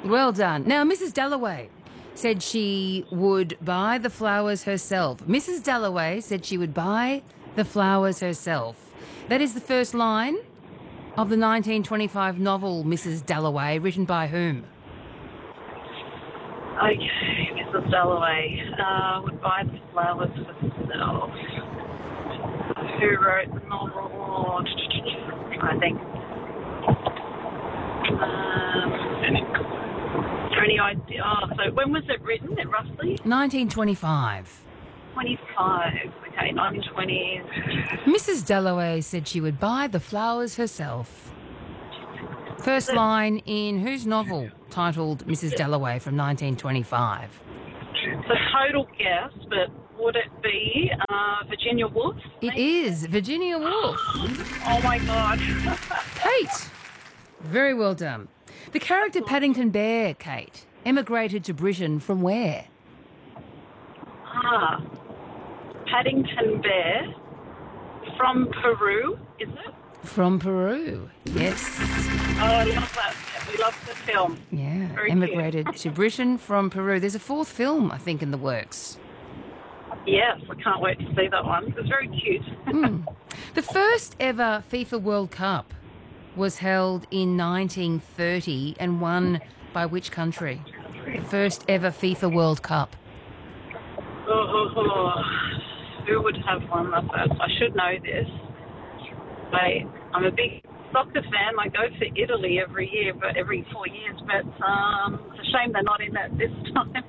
Well done. Now, Mrs. Dalloway said she would buy the flowers herself. Mrs. Dalloway said she would buy the flowers herself. That is the first line of the 1925 novel Mrs. Dalloway, written by whom? Okay, Mrs. Dalloway would buy the flowers herself. Who wrote the novel? I think. Any idea? Oh, so when was it written, roughly? 1925. 25. Okay, 1920s. Mrs. Dalloway said she would buy the flowers herself. First line in whose novel titled Mrs. Dalloway from 1925? It's a total guess, but would it be Virginia Woolf? It is Virginia Woolf. Oh, my God. Kate, very well done. The character Paddington Bear, Kate, emigrated to Britain from where? Paddington Bear from Peru, is it? From Peru, yes. Oh, I love that. We love the film. Yeah, Very emigrated cute. to Britain from Peru. There's a fourth film, I think, in the works. Yes, I can't wait to see that one. It's very cute. The first ever FIFA World Cup was held in 1930 and won by which country? The first ever FIFA World Cup. Who would have won the first? I should know this. I'm a big soccer fan. I go for Italy every year, but every 4 years. But it's a shame they're not in it this time.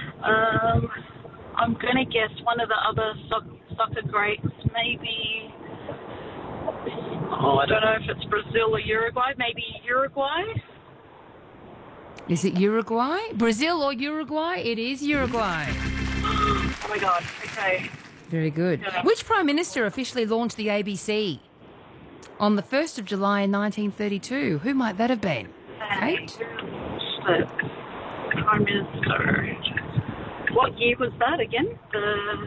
I'm going to guess one of the other soccer greats, maybe. I don't know if it's Brazil or Uruguay. Maybe Uruguay. Is it Uruguay? Brazil or Uruguay? It is Uruguay. Oh my God. Okay. Very good. Yeah. Which Prime Minister officially launched the ABC on the 1st of July in 1932? Who might that have been? Kate? The Prime Minister. What year was that again? The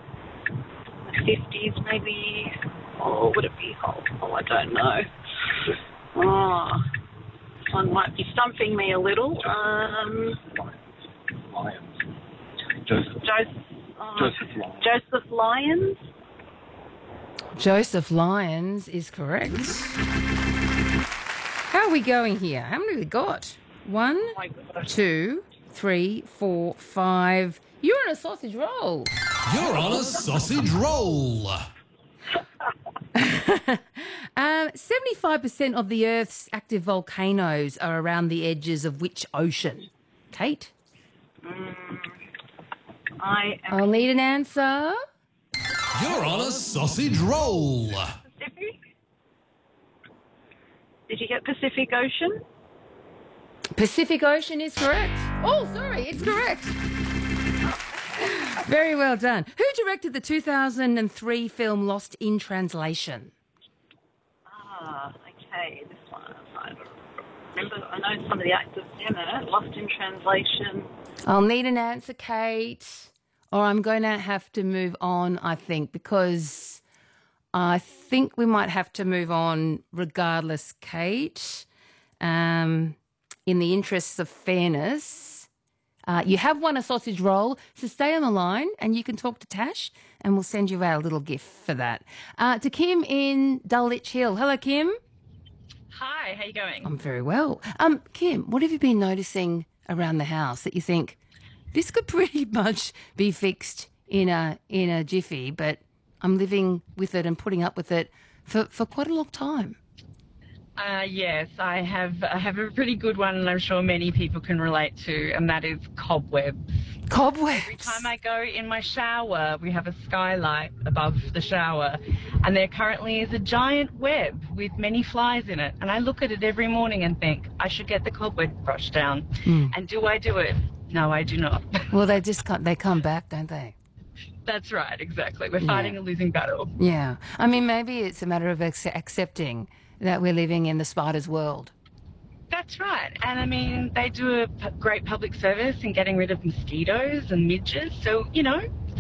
50s, maybe. Or would it be? Oh, I don't know. Oh, this one might be stumping me a little. Joseph Lyons. Joseph Lyons is correct. How are we going here? How many have we got? 1, 2, 3, 4, 5. You're on a sausage roll. You're on a sausage roll. 75% of the Earth's active volcanoes are around the edges of which ocean? Kate? I'll need an answer. You're on a sausage roll. Pacific? Did you get Pacific Ocean? Pacific Ocean is correct. Oh, sorry, it's correct. Very well done. Who directed the 2003 film Lost in Translation? Okay, this one. I remember, I know some of the actors in it. Lost in Translation. I'll need an answer, Kate, or I'm going to have to move on, I think, because I think we might have to move on regardless, Kate. In the interests of fairness, you have won a sausage roll, so stay on the line and you can talk to Tash and we'll send you out a little gift for that. To Kim in Dulwich Hill. Hello, Kim. Hi, how you going? I'm very well. Kim, what have you been noticing around the house that you think this could pretty much be fixed in a jiffy, but I'm living with it and putting up with it for quite a long time? Yes, I have a pretty good one, and I'm sure many people can relate to, and that is cobwebs. Cobwebs? Every time I go in my shower, we have a skylight above the shower, and there currently is a giant web with many flies in it, and I look at it every morning and think, I should get the cobweb brush down. And do I do it? No, I do not. Well, they come back, don't they? That's right, exactly. We're fighting a losing battle. Yeah. I mean, maybe it's a matter of accepting that we're living in the spider's world. That's right. And I mean, they do a great public service in getting rid of mosquitoes and midges. So,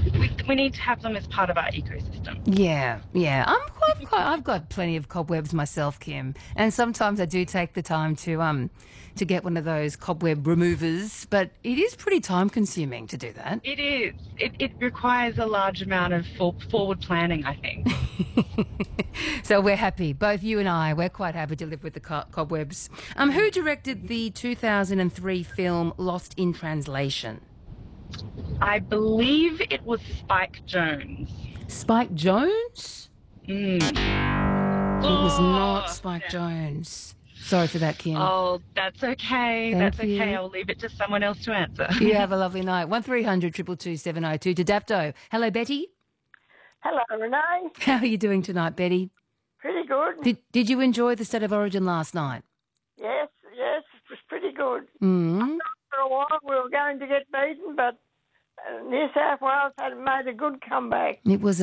we need to have them as part of our ecosystem. Yeah. I've got plenty of cobwebs myself, Kim, and sometimes I do take the time to get one of those cobweb removers, but it is pretty time consuming to do that. It is. It requires a large amount of forward planning, I think. So we're happy, both you and I. We're quite happy to live with the cobwebs. Who directed the 2003 film Lost in Translation? I believe it was Spike Jonze. Spike Jonze? Mm. It was not Spike Jonze. Sorry for that, Kim. Oh, that's okay. Thank That's you. okay. I'll leave it to someone else to answer. You have a lovely night. 1300 222 702 to Dapto. Hello, Betty. Hello, Renee. How are you doing tonight, Betty? Pretty good. Did you enjoy the State of Origin last night? Yes, it was pretty good. Mm. For a while we were going to get beaten, but New South Wales had made a good comeback. It was